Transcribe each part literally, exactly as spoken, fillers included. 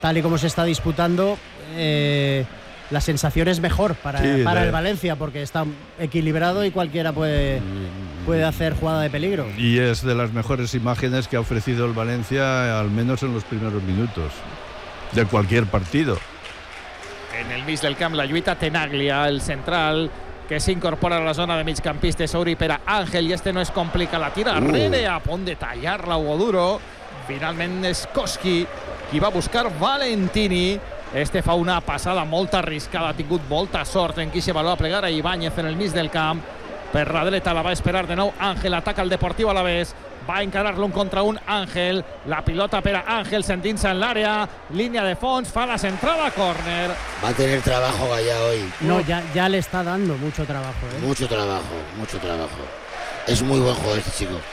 tal y como se está disputando, eh, la sensación es mejor para, sí, para de... el Valencia, porque está equilibrado y cualquiera puede, puede hacer jugada de peligro. Y es de las mejores imágenes que ha ofrecido el Valencia, al menos en los primeros minutos de cualquier partido. En el mig del camp, la lluita Tenaglia, el central, que s'incorpora a la zona de migcampistes. Obri per a Ángel, i este no es complica, la tira arrere, a punt de tallar-la Hugo. Finalment és Koski qui va buscar Valentini. Este fa una passada molt arriscada, ha tingut molta sort en qui se való a plegar a Ibáñez en el mig del camp. Per la dreta la va esperar de nou Ángel, ataca el Deportiu Alavés, va a encarar-lo un contra un Ángel, la pilota per a Ángel sentint-se en l'àrea, línia de fons, fa la centrada, córner. Va a tener trabajo Gallá hoy. No, ya, ya le está dando mucho trabajo, ¿eh? Mucho trabajo, mucho trabajo. Es muy buen jugador este chico.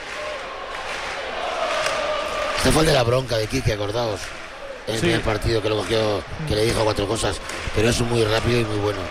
Este fue el de la bronca de Quique, acordaos. En el sí. primer partido que lo cogió, que le dijo cuatro cosas, pero es muy rápido y muy bueno.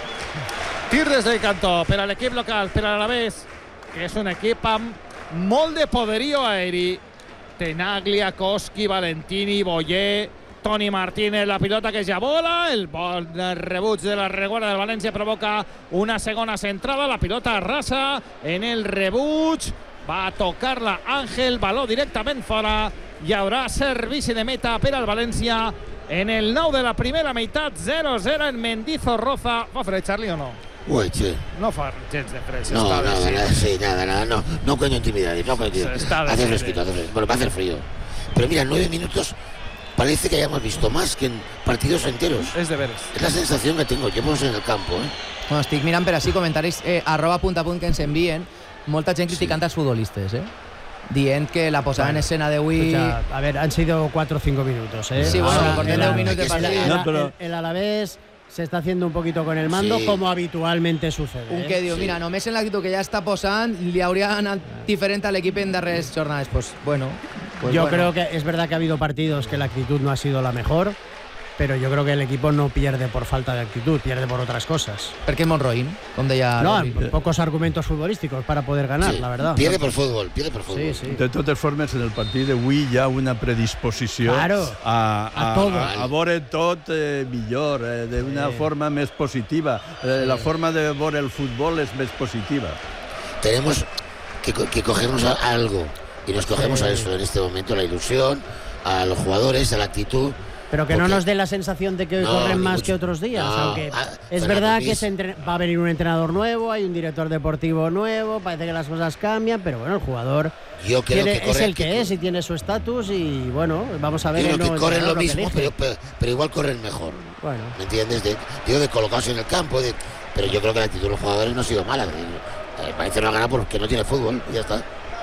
Tir des del cantó per a l'equip local, per a l'Alavés, que és un equip amb molt de poderío aeri. Tenaglia, Koski, Valentini, Boyer, Toni Martínez, la pilota que ja vola, el bon rebuig de la reguarda del València provoca una segona centrada, la pilota arrasa en el rebuig, va a tocar-la Ángel, baló directament fora. Hi haurà servici de meta per al València en el nou de la primera meitat. Zero a zero en Mendizorroza. ¿Va fred, Charlie, o no? Uy, sí. No fa gens de fred. No, nada, nada, sí, nada, nada. No, no coño intimidades, no coño intimidades. Hace fresquito, hace fresquito. Bueno, va a hacer frío. Pero mira, nueve minutos parece que hayamos visto más que en partidos enteros. És de veres. Es la sensación que tengo. Llevamos en el campo, eh? Bueno, estic mirant per així comentaris eh, arroba punt a punt que ens envien. Molta gent criticant sí. els futbolistes, eh? Dient que la posada bueno, en escena de Wii... A ver, han sido cuatro o cinco minutos, ¿eh? Sí, bueno, ah, porque diez minutos de partido. No, pero... El, el Alavés se está haciendo un poquito con el mando, sí. como habitualmente sucede. Un que diu, sí. mira, només en l'actitud que ja està posant li hauria anat diferent a l'equip en darreres jornades. Pues bueno... Pues yo bueno. creo que es verdad que ha habido partidos que la actitud no ha sido la mejor, pero yo creo que el equipo no pierde por falta de actitud, pierde por otras cosas. Perquè Monroy, com deia... No, pocos argumentos futbolísticos para poder ganar, sí, la verdad. Pierde por fútbol, pierde por fútbol. Sí, sí. De totes formes, en el partit d'avui hi ha una predisposició claro, a, a, a, todo. a, a veure tot eh, millor, eh, d'una sí. forma més positiva. Eh, la forma de veure el futbol és més positiva. Tenemos que, que cogernos a algo, y nos cogemos sí. a eso en este momento, la ilusión, a los jugadores, a la actitud. Pero que porque... no nos dé la sensación de que hoy no, corren más mucho. que otros días. No. Aunque Ah, es verdad que se entre... va a venir un entrenador nuevo, hay un director deportivo nuevo, parece que las cosas cambian, pero bueno, el jugador Yo creo tiene, que es el que, que es y tiene su estatus y bueno, vamos a ver. Yo creo el que corren lo mismo, que pero, pero, pero igual corren mejor. Bueno. ¿Me entiendes? De, digo, de colocarse en el campo, de, pero yo creo que la actitud de los jugadores no ha sido mala. Eh, parece no ha ganado porque no tiene fútbol, y ya está.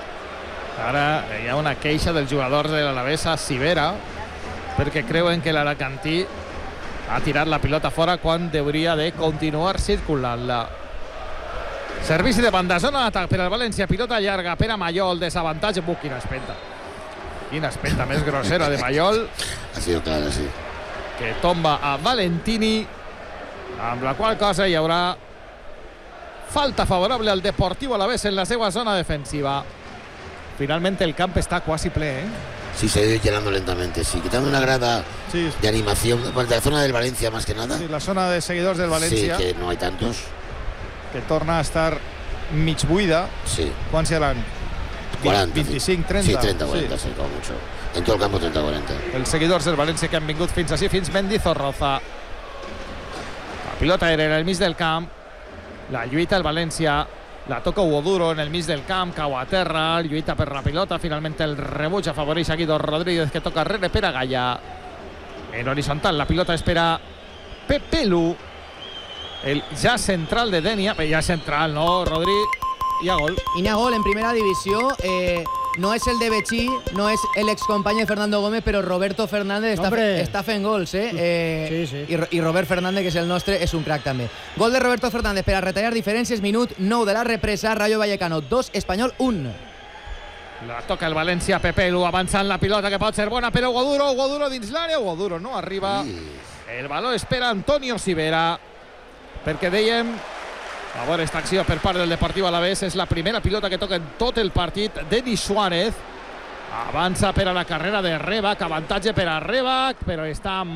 Ara hi ha una queixa dels jugadors de l'Alavés a Sivera perquè creuen que l'Alacantí ha tirat la pilota fora quan hauria de continuar circulant-la. Servici de banda, zona d'atac per al València, pilota llarga per a Mayol, desavantatge. Buh, quina espenta. Quina espenta més grossera de Mayol. Ha sido clara, sí. Que tomba a Valentini, amb la qual cosa hi haurà falta favorable al Deportiu Alavés en la seva zona defensiva. Finalmente el campo está casi ple, ¿eh? Sí, se ha ido llenando lentamente, sí. Quitando una grada sí. de animación, bueno, de la zona del Valencia más que nada. Sí, la zona de seguidors del Valencia. Sí, que no hay tantos. Que torna a estar mig buida. Sí. ¿Cuántos serán? cuarenta. veinticinc, trenta. Sí, trenta, cuarenta, sí, sí, como mucho. En todo el campo trenta, cuarenta. Els seguidors del València que han vingut fins així, fins Mendizorroza. La pilota era en el mig del camp. La lluita el València. La toca Hugo Duro en el mig del camp, cau a terra, lluita per la pilota, finalment el rebuig afavoreix a Guido Rodríguez, que toca rere per a Gallà. En horizontal, la pilota espera Pepe Lu, el ja central de Denia, ja central, no, Rodri, hi ha gol. Hi ha gol en primera divisió, eh, no és el de Betxí, no és l'excompany de Fernando Gómez, però Roberto Fernández està, està fent gols, eh? eh sí, sí. I, I Robert Fernández, que és el nostre, és un crack també. Gol de Roberto Fernández per a retallar diferències, minut nou de la represa, Rayo Vallecano dos, Espanyol un. La toca el València, Pepe Lu avançant la pilota, que pot ser bona per Hugo Duro, Hugo Duro dins l'àrea, Hugo Duro no arriba. El baló espera Antonio Sivera, perquè dèiem... A veure, esta acció per part del Deportiu Alavés és la primera pilota que toca en tot el partit. Denis Suárez avança per a la carrera de Rebac, avantatge per a Rebac, però està